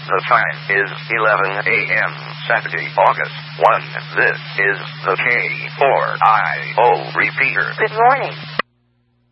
The time is 11 a.m. Saturday, August 1. This is the K4IO repeater. Good morning.